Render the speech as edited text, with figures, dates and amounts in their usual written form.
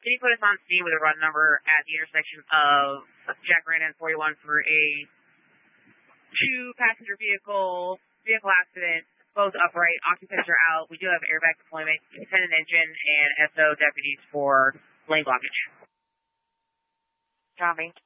Can you put us on scene with a run number at the intersection of Jack Rand and 41 for a two-passenger vehicle accident, both upright, occupants are out. We do have airbag deployment, independent engine, and SO deputies for lane blockage. Copy.